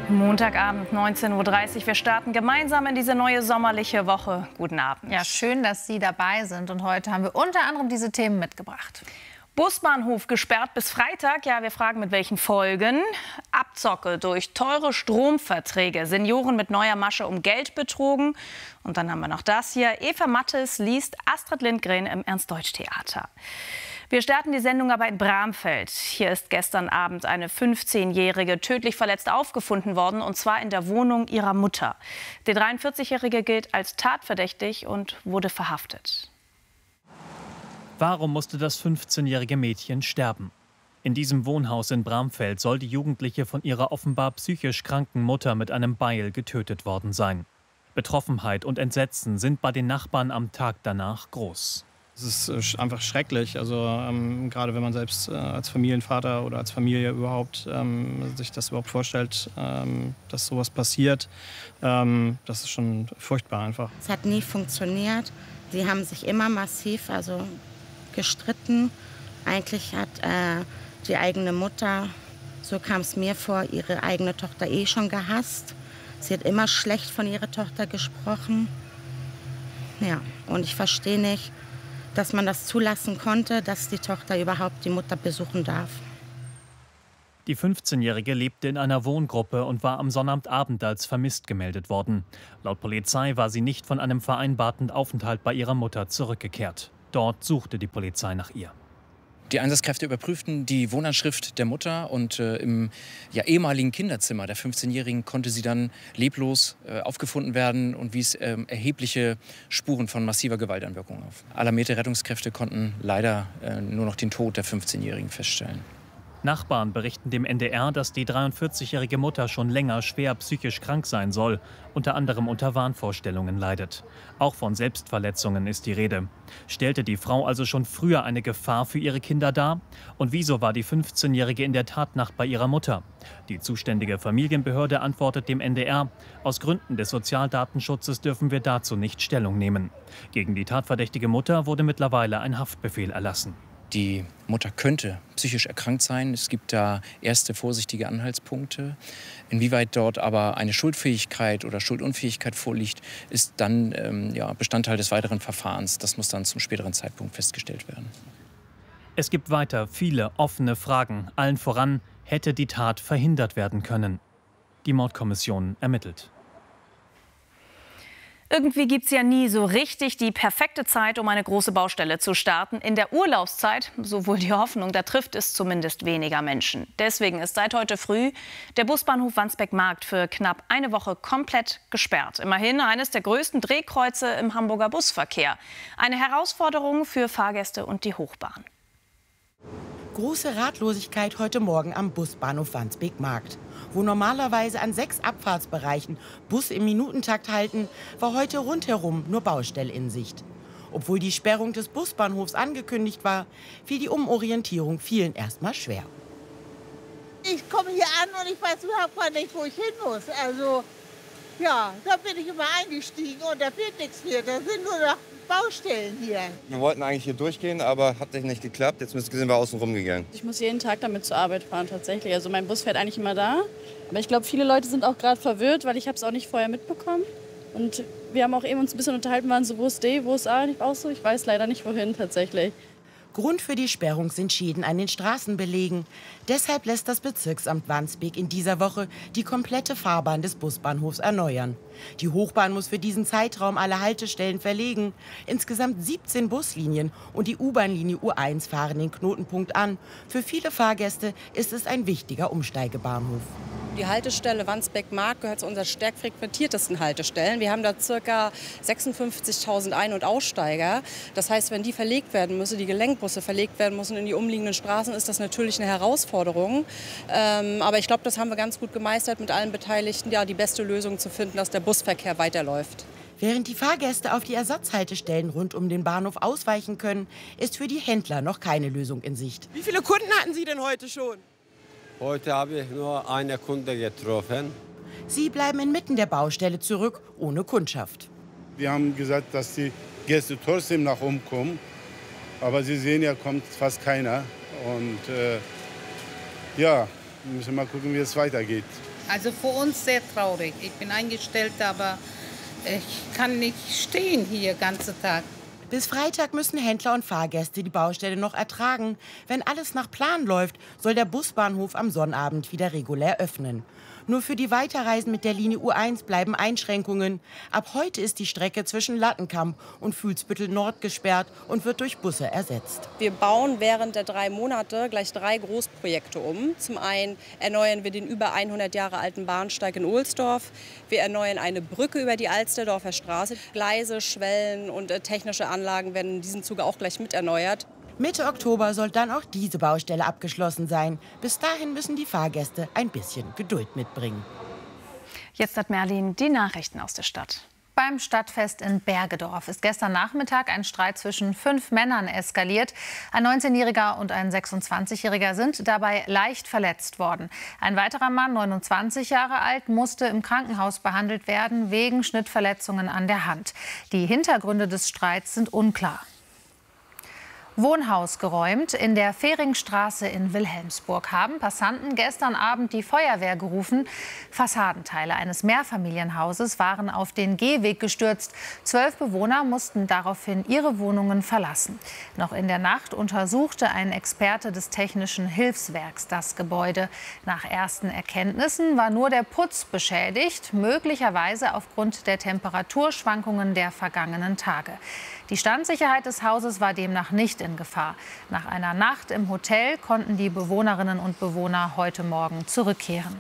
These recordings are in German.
Montagabend 19:30 Uhr. Wir starten gemeinsam in diese neue sommerliche Woche. Guten Abend. Ja, schön, dass Sie dabei sind. Und heute haben wir unter anderem diese Themen mitgebracht. Busbahnhof gesperrt bis Freitag. Ja, wir fragen, mit welchen Folgen. Abzocke durch teure Stromverträge. Senioren mit neuer Masche um Geld betrogen. Und dann haben wir noch das hier. Eva Mattes liest Astrid Lindgren im Ernst-Deutsch-Theater. Wir starten die Sendung aber in Bramfeld. Hier ist gestern Abend eine 15-Jährige tödlich verletzt aufgefunden worden, und zwar in der Wohnung ihrer Mutter. Der 43-Jährige gilt als tatverdächtig und wurde verhaftet. Warum musste das 15-jährige Mädchen sterben? In diesem Wohnhaus in Bramfeld soll die Jugendliche von ihrer offenbar psychisch kranken Mutter mit einem Beil getötet worden sein. Betroffenheit und Entsetzen sind bei den Nachbarn am Tag danach groß. Es ist einfach schrecklich, also gerade wenn man selbst als Familienvater oder als Familie überhaupt sich das überhaupt vorstellt, dass sowas passiert, das ist schon furchtbar einfach. Es hat nie funktioniert. Sie haben sich immer massiv gestritten. Eigentlich hat die eigene Mutter, so kam es mir vor, ihre eigene Tochter schon gehasst. Sie hat immer schlecht von ihrer Tochter gesprochen. Ja, und ich verstehe nicht, dass man das zulassen konnte, dass die Tochter überhaupt die Mutter besuchen darf. Die 15-Jährige lebte in einer Wohngruppe und war am Sonnabendabend als vermisst gemeldet worden. Laut Polizei war sie nicht von einem vereinbarten Aufenthalt bei ihrer Mutter zurückgekehrt. Dort suchte die Polizei nach ihr. Die Einsatzkräfte überprüften die Wohnanschrift der Mutter und im ehemaligen Kinderzimmer der 15-Jährigen konnte sie dann leblos aufgefunden werden und wies erhebliche Spuren von massiver Gewalteinwirkung auf. Alarmierte Rettungskräfte konnten leider nur noch den Tod der 15-Jährigen feststellen. Nachbarn berichten dem NDR, dass die 43-jährige Mutter schon länger schwer psychisch krank sein soll, unter anderem unter Wahnvorstellungen leidet. Auch von Selbstverletzungen ist die Rede. Stellte die Frau also schon früher eine Gefahr für ihre Kinder dar? Und wieso war die 15-jährige in der Tatnacht bei ihrer Mutter? Die zuständige Familienbehörde antwortet dem NDR: Aus Gründen des Sozialdatenschutzes dürfen wir dazu nicht Stellung nehmen. Gegen die tatverdächtige Mutter wurde mittlerweile ein Haftbefehl erlassen. Die Mutter könnte psychisch erkrankt sein. Es gibt da erste vorsichtige Anhaltspunkte. Inwieweit dort aber eine Schuldfähigkeit oder Schuldunfähigkeit vorliegt, ist dann Bestandteil des weiteren Verfahrens. Das muss dann zum späteren Zeitpunkt festgestellt werden. Es gibt weiter viele offene Fragen. Allen voran, hätte die Tat verhindert werden können? Die Mordkommission ermittelt. Irgendwie gibt es ja nie so richtig die perfekte Zeit, um eine große Baustelle zu starten. In der Urlaubszeit, so wohl die Hoffnung, da trifft es zumindest weniger Menschen. Deswegen ist seit heute früh der Busbahnhof Wandsbek-Markt für knapp eine Woche komplett gesperrt. Immerhin eines der größten Drehkreuze im Hamburger Busverkehr. Eine Herausforderung für Fahrgäste und die Hochbahn. Große Ratlosigkeit heute Morgen am Busbahnhof Wandsbek-Markt. Wo normalerweise an 6 Abfahrtsbereichen Busse im Minutentakt halten, war heute rundherum nur Baustelle in Sicht. Obwohl die Sperrung des Busbahnhofs angekündigt war, fiel die Umorientierung vielen erstmal schwer. Ich komme hier an und ich weiß überhaupt gar nicht, wo ich hin muss. Also, ja, da bin ich immer eingestiegen und da fehlt nichts mehr. Da sind nur noch Baustellen hier. Wir wollten eigentlich hier durchgehen, aber hat nicht geklappt. Jetzt sind wir außen rum gegangen. Ich muss jeden Tag damit zur Arbeit fahren tatsächlich. Also mein Bus fährt eigentlich immer da. Aber ich glaube, viele Leute sind auch gerade verwirrt, weil ich habe es auch nicht vorher mitbekommen. Und wir haben auch eben uns ein bisschen unterhalten, waren so, wo ist D, wo ist A? Ich auch so, ich weiß leider nicht wohin tatsächlich. Grund für die Sperrung sind Schäden an den Straßenbelägen. Deshalb lässt das Bezirksamt Wandsbek in dieser Woche die komplette Fahrbahn des Busbahnhofs erneuern. Die Hochbahn muss für diesen Zeitraum alle Haltestellen verlegen. Insgesamt 17 Buslinien und die U-Bahn-Linie U1 fahren den Knotenpunkt an. Für viele Fahrgäste ist es ein wichtiger Umsteigebahnhof. Die Haltestelle Wandsbek-Markt gehört zu unseren stärk frequentiertesten Haltestellen. Wir haben da ca. 56.000 Ein- und Aussteiger. Das heißt, wenn die verlegt werden müssen, die Gelenkbusse verlegt werden müssen in die umliegenden Straßen, ist das natürlich eine Herausforderung. Aber ich glaube, das haben wir ganz gut gemeistert mit allen Beteiligten, ja, die beste Lösung zu finden, dass der Busverkehr weiterläuft. Während die Fahrgäste auf die Ersatzhaltestellen rund um den Bahnhof ausweichen können, ist für die Händler noch keine Lösung in Sicht. Wie viele Kunden hatten Sie denn heute schon? Heute habe ich nur einen Kunde getroffen. Sie bleiben inmitten der Baustelle zurück, ohne Kundschaft. Wir haben gesagt, dass die Gäste trotzdem nach oben kommen. Aber Sie sehen ja, kommt fast keiner. Und Wir müssen mal gucken, wie es weitergeht. Also für uns sehr traurig. Ich bin eingestellt, aber ich kann nicht stehen hier den ganzen Tag. Bis Freitag müssen Händler und Fahrgäste die Baustelle noch ertragen. Wenn alles nach Plan läuft, soll der Busbahnhof am Sonnabend wieder regulär öffnen. Nur für die Weiterreisen mit der Linie U1 bleiben Einschränkungen. Ab heute ist die Strecke zwischen Lattenkamp und Fuhlsbüttel Nord gesperrt und wird durch Busse ersetzt. Wir bauen während der 3 Monate gleich 3 Großprojekte um. Zum einen erneuern wir den über 100 Jahre alten Bahnsteig in Ohlsdorf. Wir erneuern eine Brücke über die Alsterdorfer Straße. Gleise, Schwellen und technische Anlagen werden in diesem Zuge auch gleich mit erneuert. Mitte Oktober soll dann auch diese Baustelle abgeschlossen sein. Bis dahin müssen die Fahrgäste ein bisschen Geduld mitbringen. Jetzt hat Merlin die Nachrichten aus der Stadt. Beim Stadtfest in Bergedorf ist gestern Nachmittag ein Streit zwischen 5 Männern eskaliert. Ein 19-Jähriger und ein 26-Jähriger sind dabei leicht verletzt worden. Ein weiterer Mann, 29 Jahre alt, musste im Krankenhaus behandelt werden wegen Schnittverletzungen an der Hand. Die Hintergründe des Streits sind unklar. Wohnhaus geräumt. In der Fehringstraße in Wilhelmsburg haben Passanten gestern Abend die Feuerwehr gerufen. Fassadenteile eines Mehrfamilienhauses waren auf den Gehweg gestürzt. 12 Bewohner mussten daraufhin ihre Wohnungen verlassen. Noch in der Nacht untersuchte ein Experte des Technischen Hilfswerks das Gebäude. Nach ersten Erkenntnissen war nur der Putz beschädigt, möglicherweise aufgrund der Temperaturschwankungen der vergangenen Tage. Die Standsicherheit des Hauses war demnach nicht in Gefahr. Nach einer Nacht im Hotel konnten die Bewohnerinnen und Bewohner heute Morgen zurückkehren.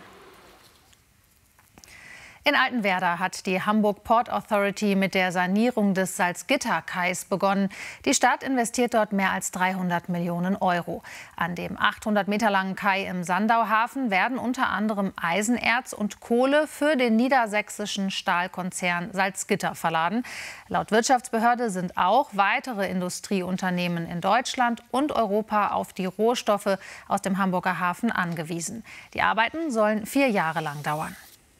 In Altenwerder hat die Hamburg Port Authority mit der Sanierung des Salzgitter-Kais begonnen. Die Stadt investiert dort mehr als 300 Millionen Euro. An dem 800 Meter langen Kai im Sandauhafen werden unter anderem Eisenerz und Kohle für den niedersächsischen Stahlkonzern Salzgitter verladen. Laut Wirtschaftsbehörde sind auch weitere Industrieunternehmen in Deutschland und Europa auf die Rohstoffe aus dem Hamburger Hafen angewiesen. Die Arbeiten sollen 4 Jahre lang dauern.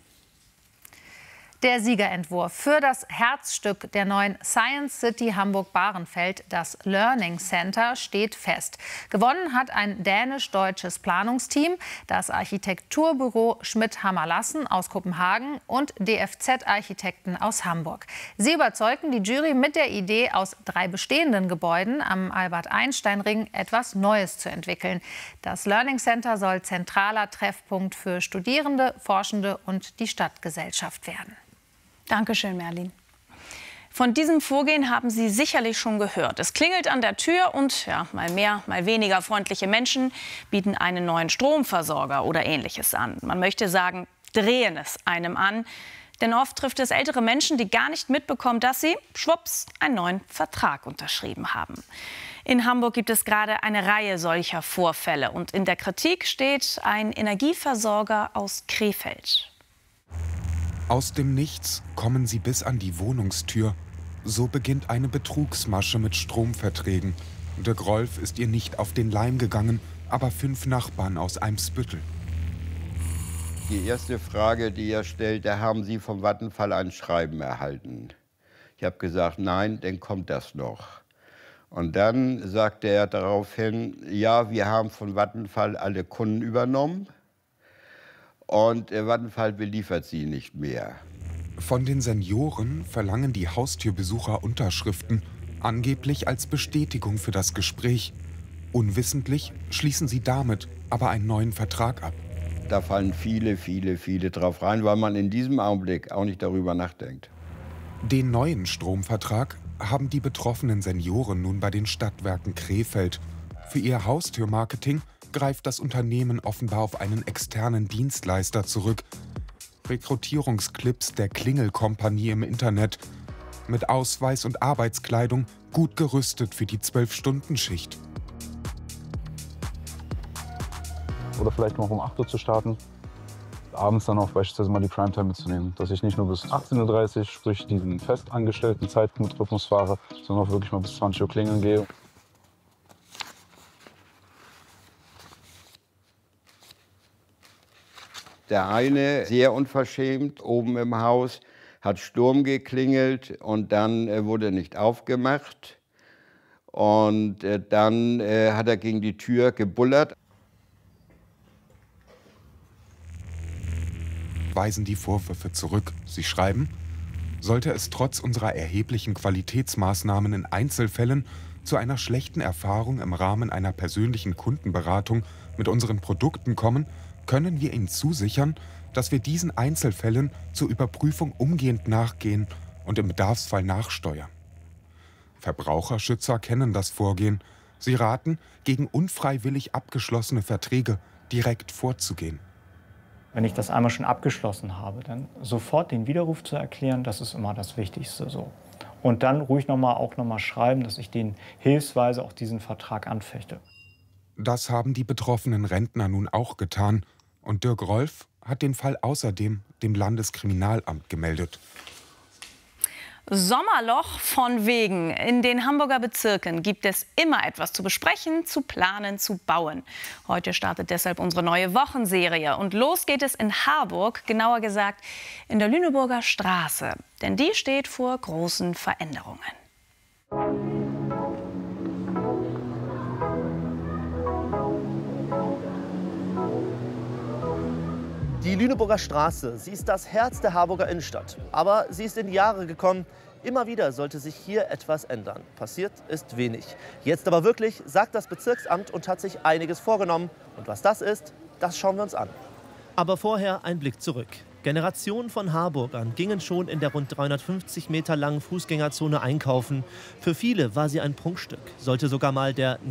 Der Siegerentwurf für das Herzstück der neuen Science City Hamburg-Bahrenfeld, das Learning Center, steht fest. Gewonnen hat ein dänisch-deutsches Planungsteam, das Architekturbüro Schmidt-Hammer-Lassen aus Kopenhagen und DFZ-Architekten aus Hamburg. Sie überzeugten die Jury mit der Idee, aus 3 bestehenden Gebäuden am Albert-Einstein-Ring etwas Neues zu entwickeln. Das Learning Center soll zentraler Treffpunkt für Studierende, Forschende und die Stadtgesellschaft werden. Dankeschön, Merlin. Von diesem Vorgehen haben Sie sicherlich schon gehört. Es klingelt an der Tür und ja, mal mehr, mal weniger freundliche Menschen bieten einen neuen Stromversorger oder Ähnliches an. Man möchte sagen, drehen es einem an. Denn oft trifft es ältere Menschen, die gar nicht mitbekommen, dass sie, schwupps, einen neuen Vertrag unterschrieben haben. In Hamburg gibt es gerade eine Reihe solcher Vorfälle. Und in der Kritik steht ein Energieversorger aus Krefeld. Aus dem Nichts kommen sie bis an die Wohnungstür. So beginnt eine Betrugsmasche mit Stromverträgen. De Grolf ist ihr nicht auf den Leim gegangen, aber 5 Nachbarn aus Eimsbüttel. Die erste Frage, die er stellte, haben Sie vom Vattenfall ein Schreiben erhalten? Ich habe gesagt, nein, dann kommt das noch. Und dann sagte er daraufhin, ja, wir haben von Vattenfall alle Kunden übernommen. Und Vattenfall beliefert sie nicht mehr. Von den Senioren verlangen die Haustürbesucher Unterschriften, angeblich als Bestätigung für das Gespräch. Unwissentlich schließen sie damit aber einen neuen Vertrag ab. Da fallen viele drauf rein, weil man in diesem Augenblick auch nicht darüber nachdenkt. Den neuen Stromvertrag haben die betroffenen Senioren nun bei den Stadtwerken Krefeld. Für ihr Haustürmarketing greift das Unternehmen offenbar auf einen externen Dienstleister zurück. Rekrutierungsclips der Klingelkompanie im Internet. Mit Ausweis und Arbeitskleidung gut gerüstet für die 12-Stunden-Schicht. Oder vielleicht noch um 8 Uhr zu starten. Abends dann auch beispielsweise mal die Primetime mitzunehmen. Dass ich nicht nur bis 18:30 Uhr, sprich diesen festangestellten Zeitrhythmus fahre, sondern auch wirklich mal bis 20 Uhr klingeln gehe. Der eine, sehr unverschämt, oben im Haus, hat Sturm geklingelt und dann wurde nicht aufgemacht. Und dann hat er gegen die Tür gebullert. weisen die Vorwürfe zurück. Sie schreiben: Sollte es trotz unserer erheblichen Qualitätsmaßnahmen in Einzelfällen zu einer schlechten Erfahrung im Rahmen einer persönlichen Kundenberatung mit unseren Produkten kommen, können wir Ihnen zusichern, dass wir diesen Einzelfällen zur Überprüfung umgehend nachgehen und im Bedarfsfall nachsteuern. Verbraucherschützer kennen das Vorgehen. Sie raten, gegen unfreiwillig abgeschlossene Verträge direkt vorzugehen. Wenn ich das einmal schon abgeschlossen habe, dann sofort den Widerruf zu erklären, das ist immer das Wichtigste so. Und dann ruhig noch mal schreiben, dass ich den hilfsweise auch diesen Vertrag anfechte. Das haben die betroffenen Rentner nun auch getan. Und Dirk Rolf hat den Fall außerdem dem Landeskriminalamt gemeldet. Sommerloch von wegen. In den Hamburger Bezirken gibt es immer etwas zu besprechen, zu planen, zu bauen. Heute startet deshalb unsere neue Wochenserie. Und los geht es in Harburg, genauer gesagt in der Lüneburger Straße. Denn die steht vor großen Veränderungen. Die Lüneburger Straße, sie ist das Herz der Harburger Innenstadt. Aber sie ist in die Jahre gekommen. Immer wieder sollte sich hier etwas ändern. Passiert ist wenig. Jetzt aber wirklich, sagt das Bezirksamt und hat sich einiges vorgenommen. Und was das ist, das schauen wir uns an. Aber vorher ein Blick zurück. Generationen von Harburgern gingen schon in der rund 350 Meter langen Fußgängerzone einkaufen. Für viele war sie ein Prunkstück. Sollte sogar mal der